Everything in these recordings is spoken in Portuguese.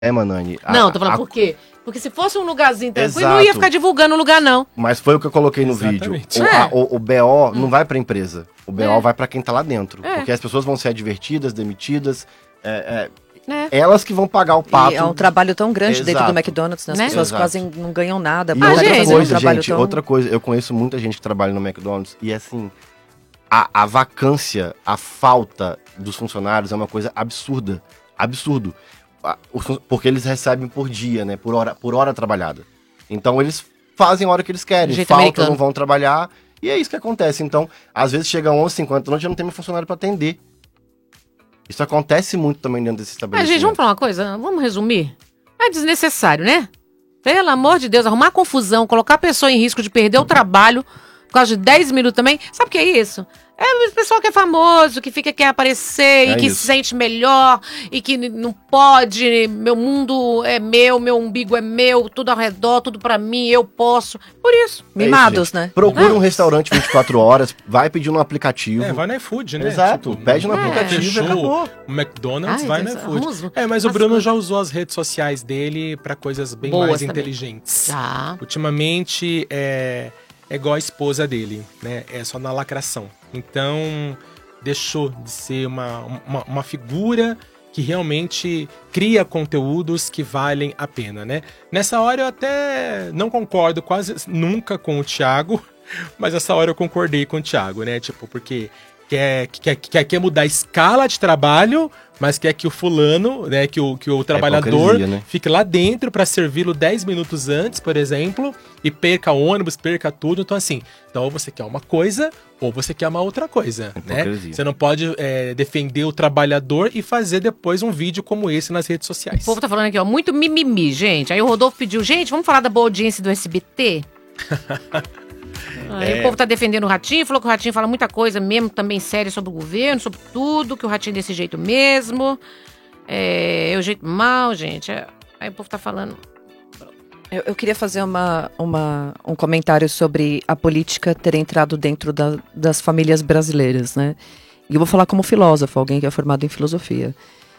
Manani. Não, tô falando por quê? Porque se fosse um lugarzinho tranquilo, Exato. não ia ficar divulgando o lugar, não. Mas foi o que eu coloquei no Exatamente. vídeo. O BO não vai pra empresa. O BO vai pra quem tá lá dentro. É. Porque as pessoas vão ser advertidas, demitidas. É. Elas que vão pagar o pato. E é um trabalho tão grande dentro do Exato. McDonald's, né? As Né? pessoas Exato. quase não ganham nada. E pra outra fazer coisa, gente, tão... outra coisa. Eu conheço muita gente que trabalha no McDonald's e, assim, a vacância, a falta dos funcionários é uma coisa absurda. Absurdo. Porque eles recebem por dia, né? Por hora trabalhada. Então, eles fazem a hora que eles querem. Jeito Faltam, americano. não vão trabalhar. E é isso que acontece. Então, às vezes chega 11h50 da noite e não tem mais funcionário pra atender. Isso acontece muito também dentro desse Mas, estabelecimento. gente, vamos falar uma coisa? Vamos resumir? É desnecessário, né? Pelo amor de Deus, arrumar confusão, colocar a pessoa em risco de perder o trabalho por causa de 10 minutos também. Sabe o que é isso? É o pessoal que é famoso, que quer aparecer e que se sente melhor e que não pode. Meu mundo é meu umbigo é meu, tudo ao redor, tudo pra mim, eu posso. Por isso. Mimados, gente. né? Procura um restaurante 24 horas, vai pedir no aplicativo. Vai no iFood, né? Exato, pede no aplicativo e Fechou acabou. o McDonald's, Ai, vai no Deus, iFood. vamos- Mas o Bruno já usou as redes sociais dele pra coisas bem Boas mais também. inteligentes. Já. Ultimamente é igual a esposa dele, né? É só na lacração. Então, deixou de ser uma figura que realmente cria conteúdos que valem a pena, né? Nessa hora eu até não concordo quase nunca com o Thiago, mas essa hora eu concordei com o Thiago, né? Tipo, porque quer mudar a escala de trabalho, mas quer que o fulano, né, que o trabalhador hipocrisia, né? fique lá dentro para servi-lo 10 minutos antes, por exemplo, e perca ônibus, perca tudo. Então, assim, ou você quer uma coisa ou você quer uma outra coisa, né? Hipocrisia. Você não pode defender o trabalhador e fazer depois um vídeo como esse nas redes sociais. O povo tá falando aqui, ó, muito mimimi, gente. Aí o Rodolfo pediu, gente, vamos falar da boa audiência do SBT? Aí o povo tá defendendo o Ratinho, falou que o Ratinho fala muita coisa mesmo, também séria sobre o governo, sobre tudo, que o Ratinho é desse jeito mesmo. É o jeito mal, gente. Aí o povo tá falando... Eu queria fazer um comentário sobre a política ter entrado dentro das famílias brasileiras, né? E eu vou falar como filósofo, alguém que é formado em filosofia.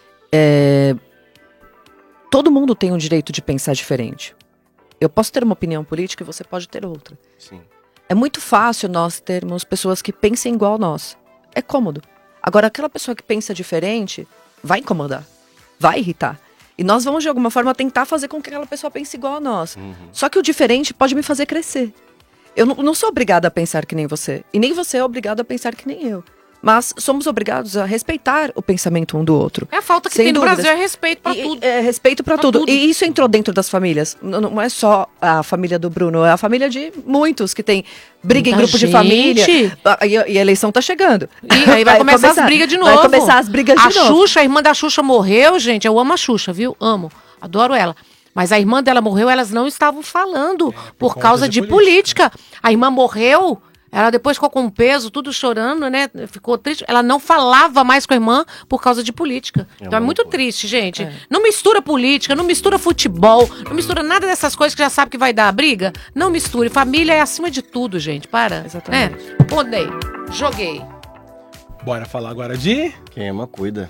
Todo mundo tem o direito de pensar diferente. Eu posso ter uma opinião política e você pode ter outra. Sim. É muito fácil nós termos pessoas que pensem igual a nós. É cômodo. Agora, aquela pessoa que pensa diferente vai incomodar, vai irritar. E nós vamos, de alguma forma, tentar fazer com que aquela pessoa pense igual a nós. Só que o diferente pode me fazer crescer. Eu não sou obrigada a pensar que nem você. E nem você é obrigado a pensar que nem eu. Mas somos obrigados a respeitar o pensamento um do outro. É a falta que Sem tem no dúvidas. Brasil, é respeito pra tudo. É respeito pra tudo. tudo. E isso entrou dentro das famílias. Não é só a família do Bruno, é a família de muitos que tem briga em Muita grupo de gente. família. E a eleição tá chegando. E aí vai começar as brigas de novo. Vai começar as brigas de novo. Xuxa, a irmã da Xuxa morreu, gente. Eu amo a Xuxa, viu? Amo. Adoro ela. Mas a irmã dela morreu, elas não estavam falando por conta causa de de política. A irmã morreu, ela depois ficou com peso, tudo chorando, né? Ficou triste. Ela não falava mais com a irmã por causa de política. Então é uma muito loucura. triste, gente. Não mistura política, não mistura futebol, não mistura nada dessas coisas que já sabe que vai dar briga. Não misture. Família é acima de tudo, gente. Para. Exatamente. Né? Rodei. Joguei. Bora falar agora de Quem ama, cuida.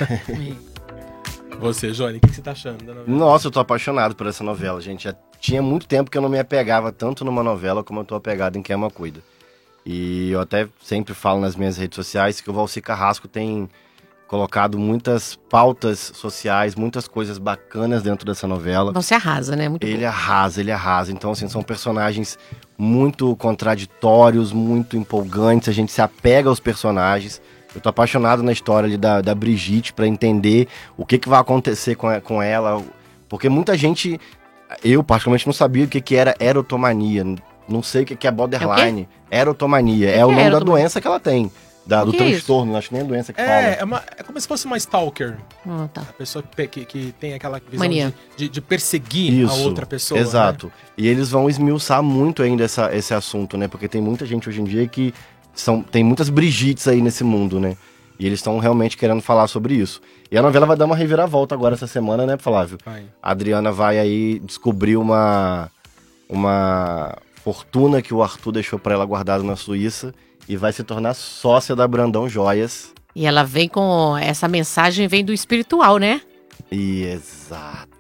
você, Johnny. O que você tá achando da novela? Nossa, eu tô apaixonado por essa novela, gente. Já tinha muito tempo que eu não me apegava tanto numa novela como eu tô apegado em Quem ama, cuida. E eu até sempre falo nas minhas redes sociais que o Valci Carrasco tem colocado muitas pautas sociais, muitas coisas bacanas dentro dessa novela. Você arrasa, né? Muito Ele bom. arrasa, ele arrasa. Então, assim, são personagens muito contraditórios, muito empolgantes. A gente se apega aos personagens. Eu tô apaixonado na história ali da Brigitte pra entender o que vai acontecer com ela. Porque muita gente, eu particularmente não sabia o que era erotomania. Não sei o que é borderline. Erotomania. É o nome da erotomania? doença que ela tem. Do que é transtorno, acho que nem a doença que fala. É como se fosse uma stalker. Tá. A pessoa que tem aquela visão Mania. de perseguir a outra pessoa. Exato. E eles vão esmiuçar muito ainda esse assunto, né? Porque tem muita gente hoje em dia que tem muitas Brigittes aí nesse mundo, né? E eles estão realmente querendo falar sobre isso. E a novela vai dar uma reviravolta agora essa semana, né, Flávio? Vai. A Adriana vai aí descobrir uma fortuna que o Arthur deixou pra ela guardada na Suíça e vai se tornar sócia da Brandão Joias. E ela vem com essa mensagem, vem do espiritual, né? E exato.